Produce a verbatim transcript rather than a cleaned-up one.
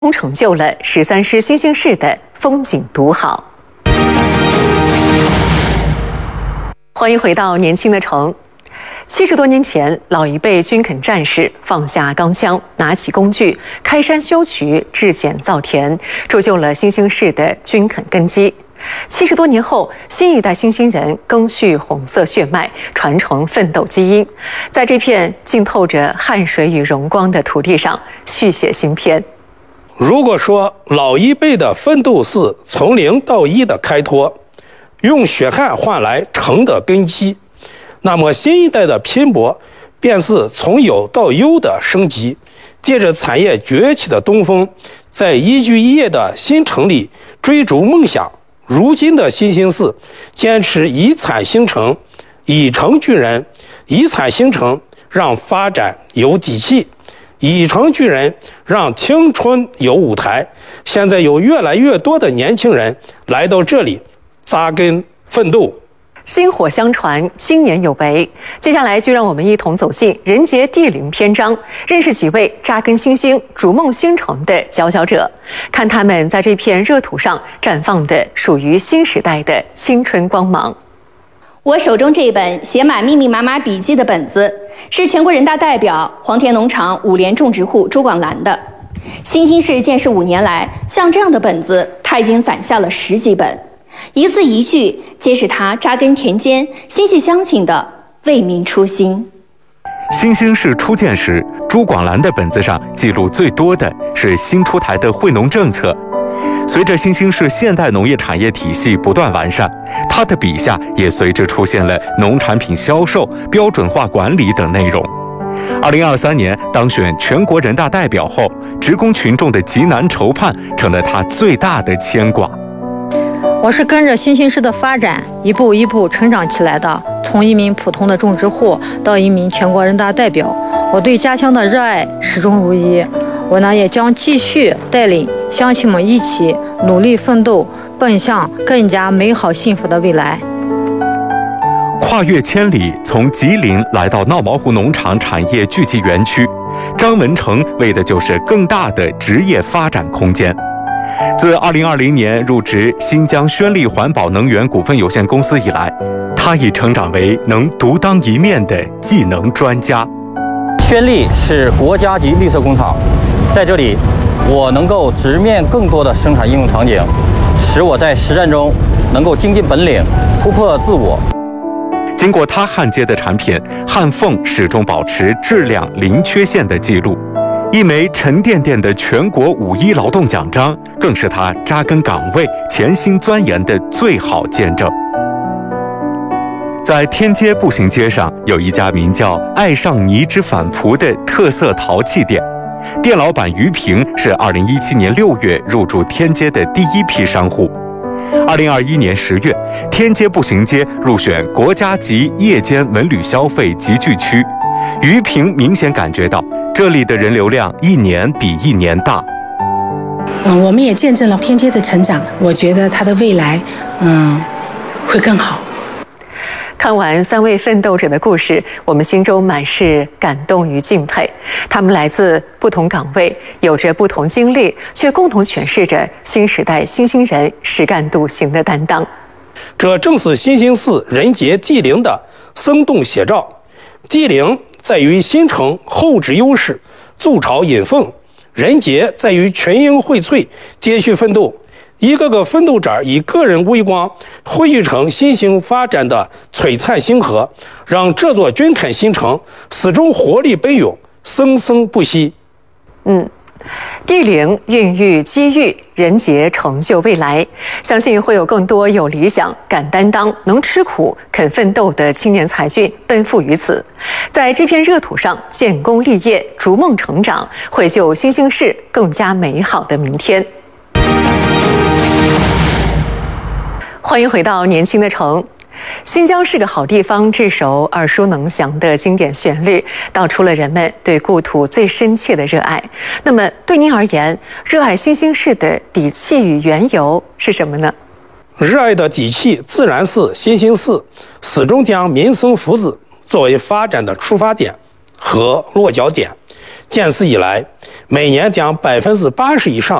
成就了十三师新兴市的风景独好。欢迎回到年轻的城。七十多年前，老一辈军垦战士放下钢枪，拿起工具，开山修渠，治碱造田，铸就了新兴市的军垦根基。七十多年后，新一代新兴人赓续红色血脉，传承奋斗基因，在这片浸透着汗水与荣光的土地上续写新篇。 如果说老一辈的奋斗是从零到一的开拓，用血汗换来成的根基，那么新一代的拼搏便是从有到优的升级。借着产业崛起的东风，在一居一业的新城里追逐梦想。如今的新兴市坚持以产兴城，以城聚人，以产兴城，让发展有底气，以城聚人，让青春有舞台。现在有越来越多的年轻人来到这里扎根奋斗。 薪火相传，青年有为。接下来就让我们一同走进人杰地灵篇章，认识几位扎根新兴、逐梦兴城的佼佼者，看他们在这片热土上绽放的属于新时代的青春光芒。 我手中这本写满密密麻麻笔记的本子，是全国人大代表、黄田农场五连种植户朱广兰的。新兴市建设五年来，像这样的本子，他已经攒下了十几本。一字一句皆是他扎根田间、心系乡亲的为民初心。 新兴市初建时，朱广兰的本子上记录最多的是新出台的惠农政策。随着新兴市现代农业产业体系不断完善，他的笔下也随之出现了农产品销售、标准化管理等内容。二零二三年当选全国人大代表后，职工群众的急难愁盼成了他最大的牵挂。 我是跟着新兴市的发展一步一步成长起来的，从一名普通的种植户到一名全国人大代表，我对家乡的热爱始终如一。我呢也将继续带领乡亲们一起努力奋斗，奔向更加美好幸福的未来。 跨越千里，从吉林来到闹毛湖农场产业聚集园区，张文成为的就是更大的职业发展空间。自二零二零年入职新疆宣力环保能源股份有限公司以来，他已成长为能独当一面的技能专家。 宣力是国家级绿色工厂，在这里，我能够直面更多的生产应用场景，使我在实战中能够精进本领，突破自我。 经过他焊接的产品，焊缝始终保持质量零缺陷的记录。一枚沉甸甸的全国五一劳动奖章，更是他扎根岗位、潜心钻研的最好见证。在天街步行街上，有一家名叫“爱上泥之反璞”的特色陶器店，店老板于平是二零一七年六月入驻天街的第一批商户。二零二一年十月，天街步行街入选国家级夜间文旅消费集聚区。于平明显感觉到，这里的人流量一年比一年大。 嗯，我们也见证了天街的成长，我觉得它的未来，嗯，会更好。 看完三位奋斗者的故事，我们心中满是感动与敬佩。他们来自不同岗位，有着不同经历，却共同诠释着新时代新兴人实干笃行的担当。 这正是新兴市人杰地灵的生动写照。地灵在于新城后置优势，筑巢引凤；人杰在于群英荟萃，接续奋斗。一个个奋斗者以个人微光汇聚成新兴发展的璀璨星河，让这座军垦新城始终活力奔涌，生生不息。 嗯。地灵孕育机遇，人杰成就未来。相信会有更多有理想、敢担当、能吃苦、肯奋斗的青年才俊奔赴于此，在这片热土上建功立业、逐梦成长，绘就新兴市更加美好的明天。欢迎回到年轻的城。新疆是个好地方这首耳熟能详的经典旋律，道出了人们对故土最深切的热爱。那么对您而言，热爱新兴市的底气与缘由是什么呢？ 热爱的底气自然是新兴市始终将民生福祉作为发展的出发点和落脚点， 建市以来，每年将百分之八十以上